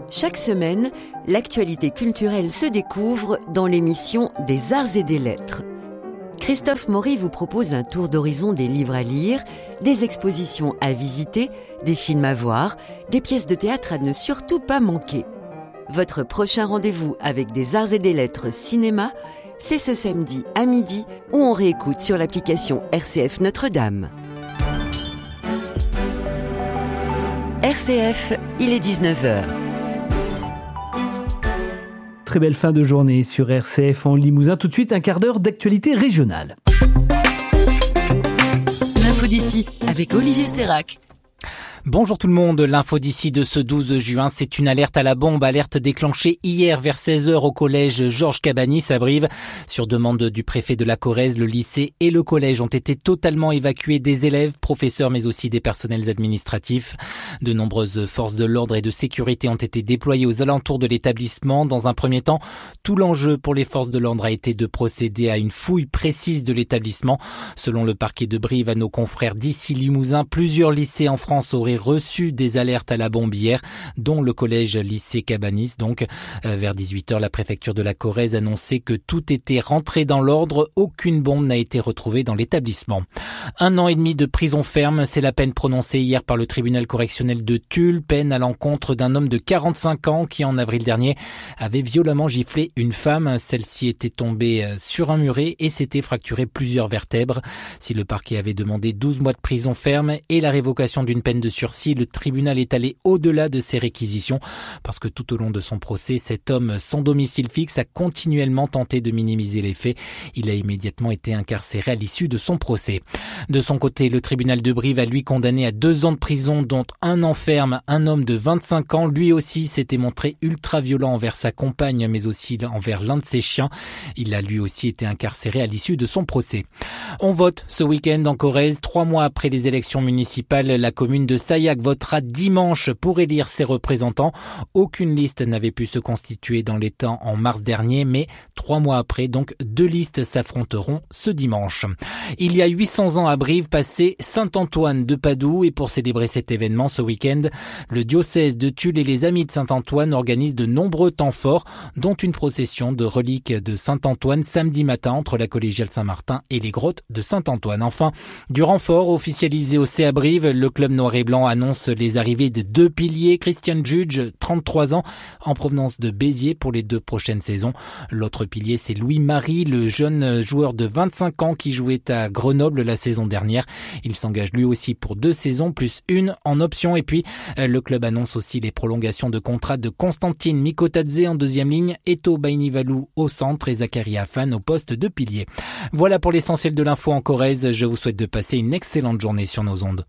Chaque semaine, l'actualité culturelle se découvre dans l'émission des Arts et des Lettres. Christophe Maury vous propose un tour d'horizon des livres à lire, des expositions à visiter, des films à voir, des pièces de théâtre à ne surtout pas manquer. Votre prochain rendez-vous avec des Arts et des Lettres cinéma, c'est ce samedi à midi où on réécoute sur l'application RCF Notre-Dame. RCF, il est 19h. Très belle fin de journée sur RCF en Limousin. Tout de suite, un quart d'heure d'actualité régionale. L'info d'ici avec Olivier Sérac. Bonjour tout le monde, l'info d'ici de ce 12 juin, c'est une alerte à la bombe, alerte déclenchée hier vers 16h au collège Georges Cabanis à Brive. Sur demande du préfet de la Corrèze, le lycée et le collège ont été totalement évacués des élèves, professeurs mais aussi des personnels administratifs. De nombreuses forces de l'ordre et de sécurité ont été déployées aux alentours de l'établissement. Dans un premier temps, tout l'enjeu pour les forces de l'ordre a été de procéder à une fouille précise de l'établissement. Selon le parquet de Brive, à nos confrères d'ici Limousin, plusieurs lycées en France auraient reçu des alertes à la bombe hier, dont le collège lycée Cabanis. Donc, vers 18h, la préfecture de la Corrèze annonçait que tout était rentré dans l'ordre. Aucune bombe n'a été retrouvée dans l'établissement. 1 an et demi de prison ferme, c'est la peine prononcée hier par le tribunal correctionnel de Tulle, peine à l'encontre d'un homme de 45 ans qui, en avril dernier, avait violemment giflé une femme. Celle-ci était tombée sur un muret et s'était fracturé plusieurs vertèbres. Si le parquet avait demandé 12 mois de prison ferme et la révocation d'une peine de sursis, le tribunal est allé au-delà de ces réquisitions parce que tout au long de son procès, cet homme sans domicile fixe a continuellement tenté de minimiser les faits. Il a immédiatement été incarcéré à l'issue de son procès. De son côté, le tribunal de Brive a lui condamné à 2 ans de prison, dont 1 an ferme, un homme de 25 ans. Lui aussi s'était montré ultra violent envers sa compagne, mais aussi envers l'un de ses chiens. Il a lui aussi été incarcéré à l'issue de son procès. On vote ce week-end en Corrèze. 3 mois après les élections municipales, la commune de Sayac votera dimanche pour élire ses représentants. Aucune liste n'avait pu se constituer dans les temps en mars dernier, mais 3 mois après, donc 2 listes s'affronteront ce dimanche. Il y a 800 ans à Brive passait Saint-Antoine de Padoue, et pour célébrer cet événement ce week-end, le diocèse de Tulle et les Amis de Saint-Antoine organisent de nombreux temps forts, dont une procession de reliques de Saint-Antoine samedi matin entre la collégiale Saint-Martin et les grottes de Saint-Antoine. Enfin, du renfort officialisé au CA Brive, le club noir et blanc annonce les arrivées de 2 piliers. Christian Judge, 33 ans, en provenance de Béziers pour les 2 prochaines saisons. L'autre pilier, c'est Louis-Marie, le jeune joueur de 25 ans qui jouait à Grenoble la saison dernière. Il s'engage lui aussi pour 2 saisons, plus une en option. Et puis, le club annonce aussi les prolongations de contrat de Constantine Mikotadze en deuxième ligne, Eto Bainivalou au centre et Zachary Afan au poste de pilier. Voilà pour l'essentiel de l'info en Corrèze. Je vous souhaite de passer une excellente journée sur nos ondes.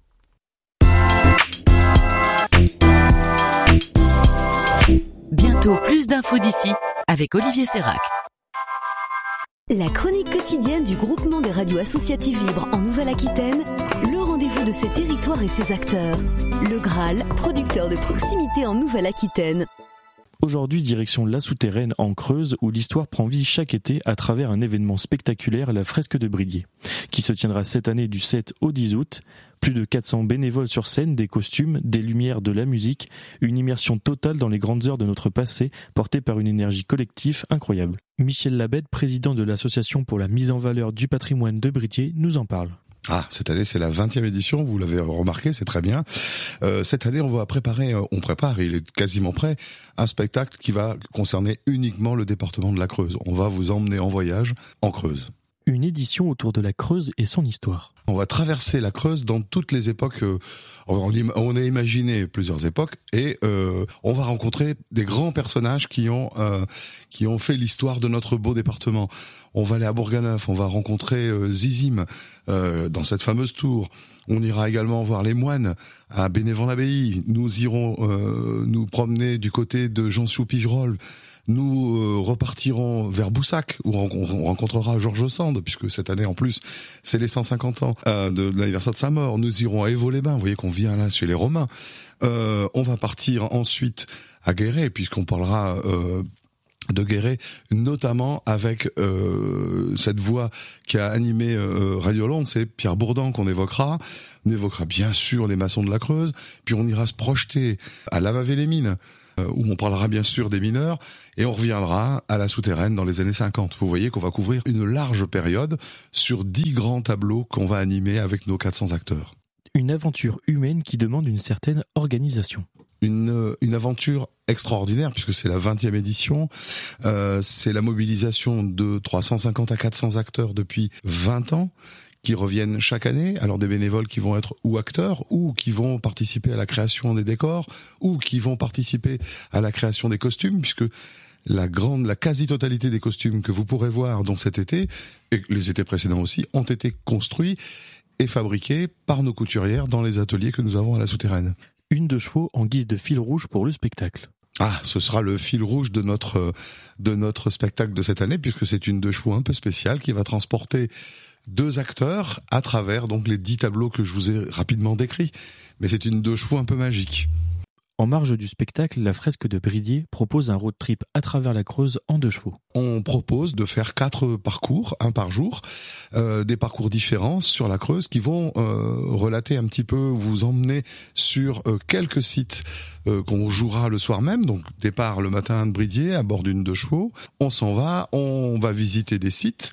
Bientôt plus d'infos d'ici avec Olivier Sérac. La chronique quotidienne du groupement des radios associatives libres en Nouvelle-Aquitaine, le rendez-vous de ses territoires et ses acteurs. Le Graal, producteur de proximité en Nouvelle-Aquitaine. Aujourd'hui, direction La Souterraine en Creuse, où l'histoire prend vie chaque été à travers un événement spectaculaire, la fresque de Bridier, qui se tiendra cette année du 7 au 10 août. Plus de 400 bénévoles sur scène, des costumes, des lumières, de la musique, une immersion totale dans les grandes heures de notre passé, portée par une énergie collective incroyable. Michel Labède, président de l'association pour la mise en valeur du patrimoine de Bridier, nous en parle. Cette année c'est la 20e édition, vous l'avez remarqué, c'est très bien. Cette année on prépare, il est quasiment prêt, un spectacle qui va concerner uniquement le département de la Creuse. On va vous emmener en voyage en Creuse. Une édition autour de la Creuse et son histoire. On va traverser la Creuse dans toutes les époques. On a imaginé plusieurs époques et on va rencontrer des grands personnages qui ont fait l'histoire de notre beau département. On va aller à Bourganeuf, on va rencontrer Zizim dans cette fameuse tour. On ira également voir les moines à Bénévent-l'Abbaye. Nous irons nous promener du côté de Jonsiou-Pigerolles. Nous repartirons vers Boussac, où on rencontrera Georges Sand, puisque cette année en plus c'est les 150 ans de l'anniversaire de sa mort. Nous irons à Évaux-les-Bains, vous voyez qu'on vient là chez les Romains. On va partir ensuite à Guéret, puisqu'on parlera de Guéret, notamment avec cette voix qui a animé Radio Hollande, c'est Pierre Bourdan qu'on évoquera. On évoquera bien sûr les maçons de la Creuse, puis on ira se projeter à Lavavé-les-Mines, où on parlera bien sûr des mineurs, et on reviendra à la souterraine dans les années 50. Vous voyez qu'on va couvrir une large période sur 10 grands tableaux qu'on va animer avec nos 400 acteurs. Une aventure humaine qui demande une certaine organisation. Une aventure extraordinaire puisque c'est la 20e édition. C'est la mobilisation de 350 à 400 acteurs depuis 20 ans qui reviennent chaque année. Alors des bénévoles qui vont être ou acteurs ou qui vont participer à la création des décors ou qui vont participer à la création des costumes puisque la quasi-totalité des costumes que vous pourrez voir donc cet été et les étés précédents aussi ont été construits et fabriqués par nos couturières dans les ateliers que nous avons à la souterraine. Une de chevaux en guise de fil rouge pour le spectacle. Ah, ce sera le fil rouge de notre spectacle de cette année, puisque c'est une 2 chevaux un peu spéciale qui va transporter 2 acteurs à travers donc les 10 tableaux que je vous ai rapidement décrits. Mais c'est une 2 chevaux un peu magique. En marge du spectacle, la fresque de Bridier propose un road trip à travers la Creuse en 2 chevaux. On propose de faire 4 parcours, un par jour, des parcours différents sur la Creuse qui vont relater un petit peu, vous emmener sur quelques sites qu'on jouera le soir même. Donc départ le matin de Bridier à bord d'une 2 chevaux. On s'en va, on va visiter des sites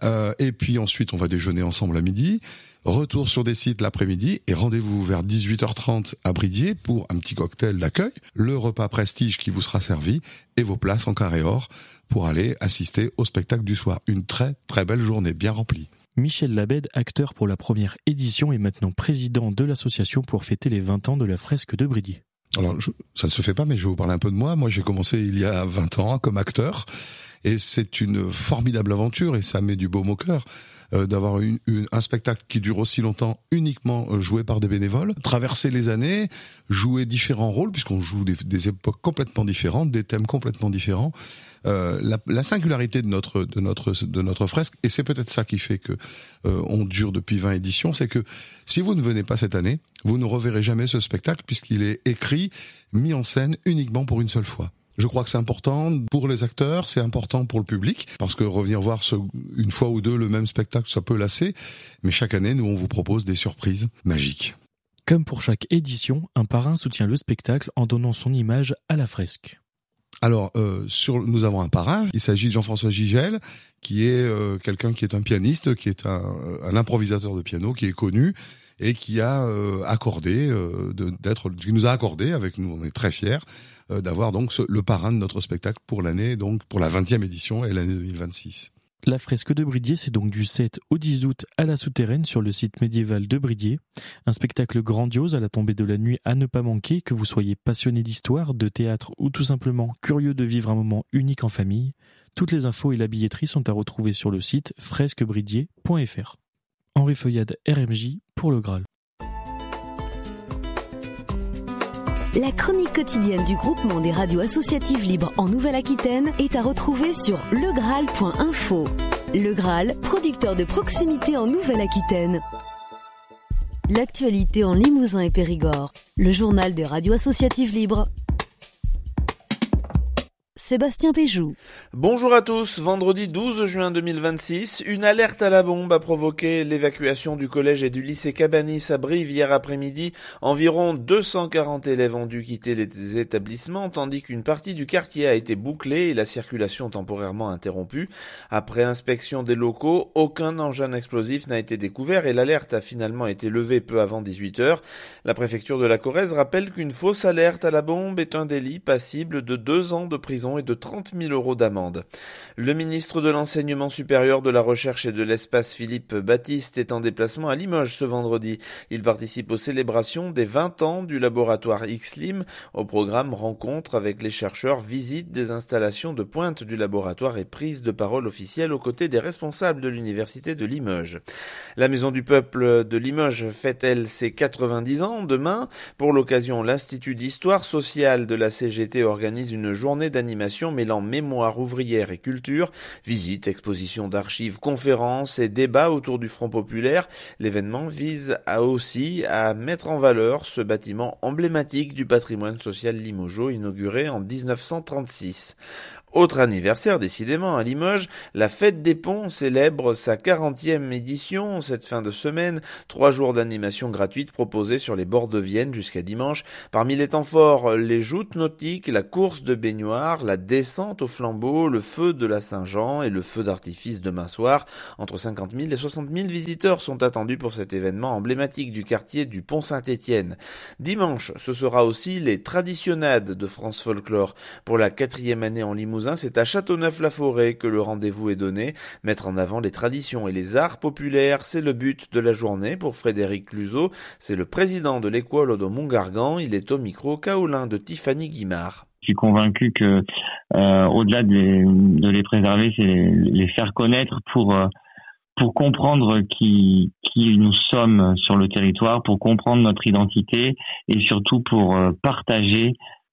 et puis ensuite on va déjeuner ensemble à midi. Retour sur des sites l'après-midi et rendez-vous vers 18h30 à Bridier pour un petit cocktail d'accueil, le repas prestige qui vous sera servi et vos places en carré or pour aller assister au spectacle du soir. Une très très belle journée bien remplie. Michel Labède, acteur pour la première édition et maintenant président de l'association pour fêter les 20 ans de la fresque de Bridier. Alors ça ne se fait pas mais je vais vous parler un peu de moi. Moi j'ai commencé il y a 20 ans comme acteur et c'est une formidable aventure et ça met du baume au cœur. D'avoir un spectacle qui dure aussi longtemps uniquement joué par des bénévoles, traverser les années, jouer différents rôles puisqu'on joue des époques complètement différentes, des thèmes complètement différents. La singularité de notre fresque, et c'est peut-être ça qui fait que on dure depuis 20 éditions, c'est que si vous ne venez pas cette année, vous ne reverrez jamais ce spectacle puisqu'il est écrit, mis en scène uniquement pour une seule fois. Je crois que c'est important pour les acteurs, c'est important pour le public, parce que revenir voir une fois ou deux le même spectacle, ça peut lasser. Mais chaque année, nous, on vous propose des surprises magiques. Comme pour chaque édition, un parrain soutient le spectacle en donnant son image à la fresque. Alors, nous avons un parrain. Il s'agit de Jean-François Gigel, qui est quelqu'un qui est un pianiste, qui est un improvisateur de piano, qui est connu et qui a qui nous a accordé avec nous. On est très fiers d'avoir donc le parrain de notre spectacle pour l'année, donc pour la 20e édition et l'année 2026. La fresque de Bridier, c'est donc du 7 au 10 août à la Souterraine sur le site médiéval de Bridier. Un spectacle grandiose à la tombée de la nuit à ne pas manquer, que vous soyez passionné d'histoire, de théâtre ou tout simplement curieux de vivre un moment unique en famille. Toutes les infos et la billetterie sont à retrouver sur le site fresquebridier.fr. Henri Feuillade, RMJ, pour le Graal. La chronique quotidienne du groupement des radios associatives libres en Nouvelle-Aquitaine est à retrouver sur legraal.info. Le Graal, producteur de proximité en Nouvelle-Aquitaine. L'actualité en Limousin et Périgord. Le journal des radios associatives libres. Sébastien Péjou. Bonjour à tous. Vendredi 12 juin 2026, une alerte à la bombe a provoqué l'évacuation du collège et du lycée Cabanis à Brive hier après-midi. Environ 240 élèves ont dû quitter les établissements, tandis qu'une partie du quartier a été bouclée et la circulation temporairement interrompue. Après inspection des locaux, aucun engin explosif n'a été découvert et l'alerte a finalement été levée peu avant 18h. La préfecture de la Corrèze rappelle qu'une fausse alerte à la bombe est un délit passible de 2 ans de prison et de 30 000 € d'amende. Le ministre de l'Enseignement supérieur, de la Recherche et de l'Espace, Philippe Baptiste, est en déplacement à Limoges ce vendredi. Il participe aux célébrations des 20 ans du laboratoire XLIM. Au programme, rencontre avec les chercheurs, visite des installations de pointe du laboratoire et prise de parole officielle aux côtés des responsables de l'université de Limoges. La Maison du Peuple de Limoges fête, elle, ses 90 ans demain. Pour l'occasion, l'Institut d'Histoire sociale de la CGT organise une journée d'animation mêlant mémoire ouvrière et culture, visites, expositions d'archives, conférences et débats autour du Front populaire. L'événement vise aussi à mettre en valeur ce bâtiment emblématique du patrimoine social limougeaud inauguré en 1936. Autre anniversaire décidément à Limoges, la Fête des Ponts célèbre sa 40e édition cette fin de semaine. 3 jours d'animation gratuite proposés sur les bords de Vienne jusqu'à dimanche. Parmi les temps forts, les joutes nautiques, la course de baignoire, la descente au flambeau, le feu de la Saint-Jean et le feu d'artifice demain soir. Entre 50 000 et 60 000 visiteurs sont attendus pour cet événement emblématique du quartier du Pont Saint-Étienne. Dimanche, ce sera aussi les traditionnades de France Folklore. Pour la 4e année en Limousin, c'est à Châteauneuf-la-Forêt que le rendez-vous est donné. Mettre en avant les traditions et les arts populaires, c'est le but de la journée pour Frédéric Cluzot. C'est le président de l'école de Montgargan. Il est au micro kaolin de Tiffany Guimard. Je suis convaincu que au-delà de les préserver, c'est les faire connaître pour comprendre qui nous sommes sur le territoire, pour comprendre notre identité et surtout pour partager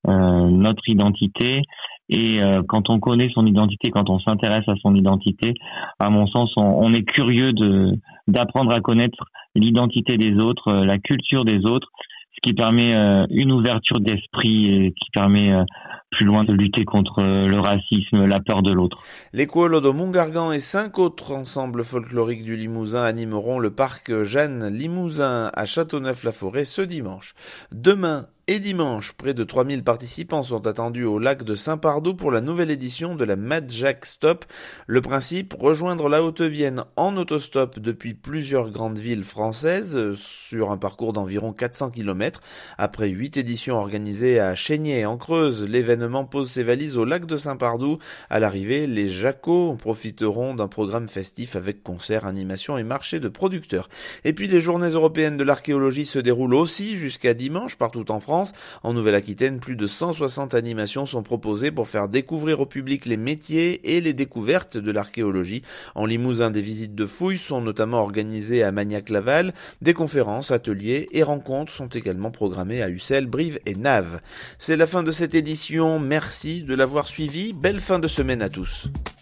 notre identité. Et quand on connaît son identité, quand on s'intéresse à son identité, à mon sens, on est curieux d'apprendre à connaître l'identité des autres, la culture des autres, ce qui permet une ouverture d'esprit et qui permet plus loin de lutter contre le racisme, la peur de l'autre. L'école de Montgargan et 5 autres ensembles folkloriques du Limousin animeront le parc Jeanne Limousin à Châteauneuf-la-Forêt ce dimanche. Demain et dimanche, près de 3000 participants sont attendus au lac de Saint-Pardoux pour la nouvelle édition de la Mad Jack Stop. Le principe, rejoindre la Haute-Vienne en autostop depuis plusieurs grandes villes françaises sur un parcours d'environ 400 km. Après 8 éditions organisées à Chénier en Creuse, l'événement pose ses valises au lac de Saint-Pardoux. À l'arrivée, les Jacots profiteront d'un programme festif avec concerts, animations et marchés de producteurs. Et puis les journées européennes de l'archéologie se déroulent aussi jusqu'à dimanche partout en France. En Nouvelle-Aquitaine, plus de 160 animations sont proposées pour faire découvrir au public les métiers et les découvertes de l'archéologie. En Limousin, des visites de fouilles sont notamment organisées à Magnac-Laval. Des conférences, ateliers et rencontres sont également programmées à Ussel, Brive et Naves. C'est la fin de cette édition. Merci de l'avoir suivi. Belle fin de semaine à tous.